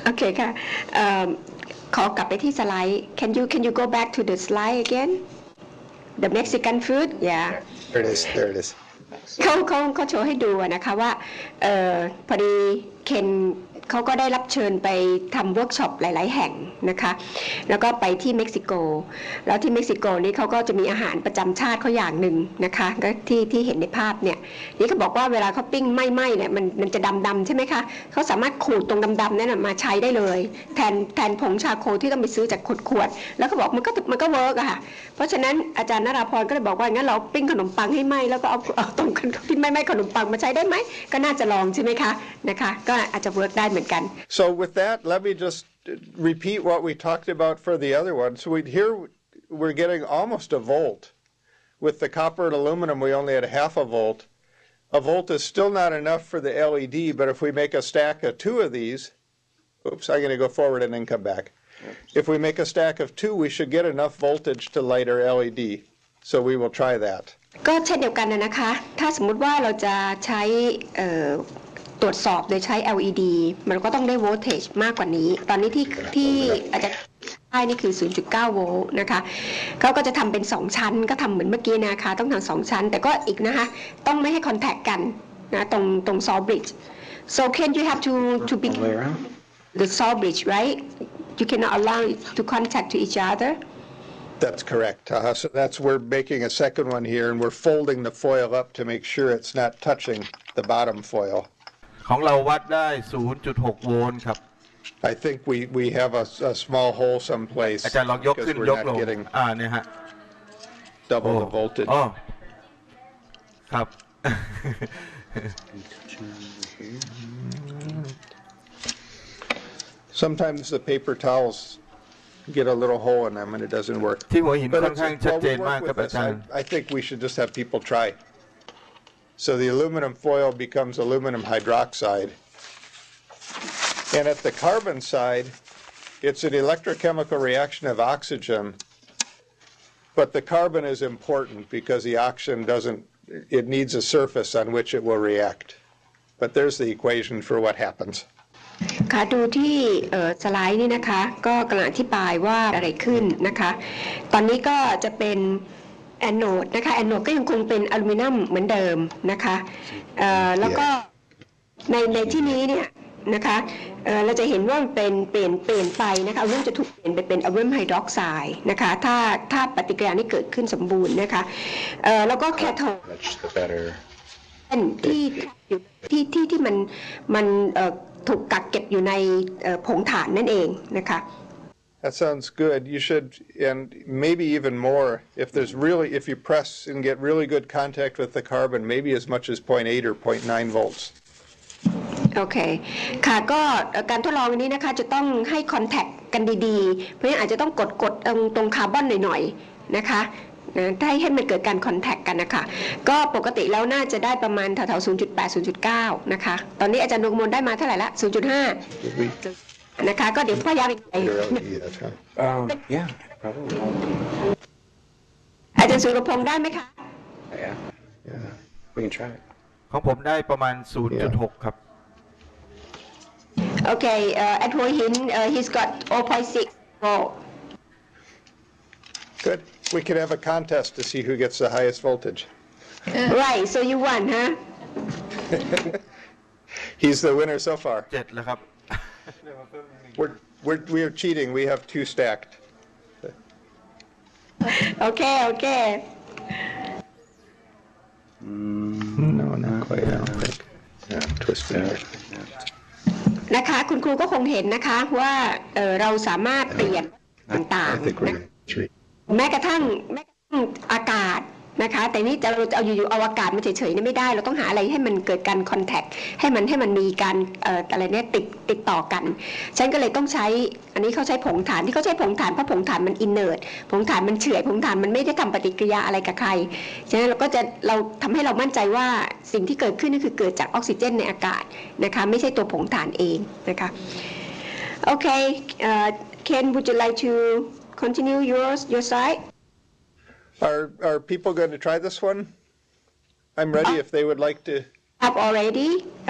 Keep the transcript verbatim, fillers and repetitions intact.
โอเคค่ะขอกลับไปที่สไลด์ Can you can you go back to the slide again the Mexican food yeah there it is there it is เขาเขาเขาโชว์ให้ดูนะคะว่าเอ่อพอดีเคนเขาก็ได้รับเชิญไปทำเวิร์กช็อปหลายๆแห่งนะคะแล้วก็ไปที่เม็กซิโกแล้วที่เม็กซิโกนี่เขาก็จะมีอาหารประจำชาติเขาอย่างหนึ่งนะคะก็ที่ที่เห็นในภาพเนี่ยนี่เขาบอกว่าเวลาเขาปิ้งไหม้ๆเนี่ยมันมันจะดำๆใช่ไหมคะเขาสามารถขูดตรงดำๆนั้นมาใช้ได้เลยแทนแทนผงชาโคที่ต้องไปซื้อจากขวดๆแล้วก็บอกมันก็มันก็เวิร์กอะค่ะเพราะฉะนั้นอาจารย์นราพรก็เลยบอกว่างั้นเราปิ้งขนมปังให้ไหม้แล้วก็เอาเอาตรงที่ไหม้ๆขนมปังมาใช้ได้ไหมก็น่าจะลองใช่ไหมคะนะคะก็อาจจะเวิร์กได้เหมือนกัน So with that, let me just repeat what we talked about for the other one. So we here we're getting almost a volt. With the copper and aluminum, we only had a half a volt. A volt is still not enough for the L E D, but if we make a stack of two of these, oops, I'm going to go forward and then come back. If we make a stack of two, we should get enough voltage to light our L E D. So we will try that. ก็เช่นเดียวกันนะคะถ้าสมมุติว่าเราจะใช้ตรวจสอบโดยใช้ แอล อี ดี มันก็ต้องได้โวลเทจมากกว่านี้ตอนนี้ที่ที่อาจจะได้นี่คือ ศูนย์จุดเก้า โวลต์นะคะเขาก็จะทำเป็นสองชั้นก็ทำเหมือนเมื่อกี้นะคะต้องทำสองชั้นแต่ก็อีกนะคะต้องไม่ให้คอนแทคกันนะตรงตรงซอลบริดจ์ so can you have to to be the saw bridge right you cannot allow it to contact to each other That's correct. Uh, so that's we're making a second one here, and we're folding the foil up to make sure it's not touching the bottom foil. ของเราวัดได้ ศูนย์จุดหก โวลต์ครับ I think we we have a, a small hole someplace. อาจารย์ลองยกขึ้นยกลงอ่าเนี่ยฮะ double the voltage. อ๋อครับ Sometimes the paper towels get a little hole in them and it doesn't work. ที่หัวหินค่อนข้างชัดเจน But มากครับอาจารย์ I, I think we should just have people try. So the aluminum foil becomes aluminum hydroxide. And at the carbon side, it's an electrochemical reaction of oxygen. But the carbon is important because the oxygen doesn't, it needs a surface on which it will react. But there's the equation for what happens. ค่ะดูที่สไลด์นี่นะคะก็กำลังอธิบายว่าอะไรขึ้นนะคะตอนนี้ก็จะเป็นแอนโนดนะคะแอนโนดก็ยังคงเป็นอลูมิเนียมเหมือนเดิมนะคะแล้วก็ในในที่นี้เนี่ยนะคะเราจะเห็นว่าเป็นเปลี่ยนเปลี่ยนไปนะคะอลูมิเนียมจะถูกเปลี่ยนไปเป็นอลูมิเนียมไฮดรอกไซด์นะคะถ้าถ้าปฏิกิริยานี้เกิดขึ้นสมบูรณ์นะคะแล้วก็แคโทดที่ที่ที่ที่มันมันถูกกักเก็บอยู่ในผงถ่านนั่นเองนะคะ That sounds good. You should, and maybe even more, if there's really, if you press and get really good contact with the carbon, maybe as much as zero point eight or zero point nine volts. โอเคค่ะก็การทดลองนี้นะคะจะต้องให้คอนแทคกันดีๆเพราะฉะนั้นอาจจะต้องกดกดตรงตรงคาร์บอนหน่อยๆนะคะถ้าให้มันเกิดการคอนแทคกันนะคะก็ปกติแล้วน่าจะได้ประมาณแถวๆ ศูนย์จุดแปด ศูนย์จุดเก้า นะคะตอนนี้อาจารย์ดวงมนได้มาเท่าไหร่ละ ศูนย์จุดห้า นะคะก็เดี๋ยวพยายามอีกไปอาจารย์สุรพงษ์ได้ไหมคะของผมได้ประมาณ ศูนย์จุดหก ครับโอเคแอดหัวหิน he's got zero point six volt Good. We could have a contest to see who gets the highest voltage. Right. So you won, huh? He's the winner so far. เจ็ดแล้วครับ We're we're we are cheating. We have two stacked. Okay. Okay. Mm, no, not quite. I don't think. Yeah, twisted. นะคะคุณครูก็คงเห็นนะคะว่าเราสามารถเปลี่ยนต่างๆนะแม้กระทั่งแม้กระทั่งอากาศนะคะแต่นี่จะเราจะเอาอยู่ๆเอาอากาศมาเฉยๆนี่ไม่ได้เราต้องหาอะไรให้มันเกิดการคอนแทคให้มันให้มันมีการเอ่ออะไรเนี่ยติดติดต่อกันฉันก็เลยต้องใช้อันนี้เขาใช้ผงถ่านที่เขาใช้ผงถ่านเพราะผงถ่านมันอินเนอร์ตผงถ่านมันเฉื่อยผงถ่านมันไม่ได้ทำปฏิกิริยาอะไรกับใครฉะนั้นเราก็จะเราทำให้เรามั่นใจว่าสิ่งที่เกิดขึ้นนี่คือเกิดจากออกซิเจนในอากาศนะคะไม่ใช่ตัวผงถ่านเองนะคะโอเคเอ่อ Ken would you like to continue yours your side Are are people going to try this one? I'm ready if they would like to. Have already.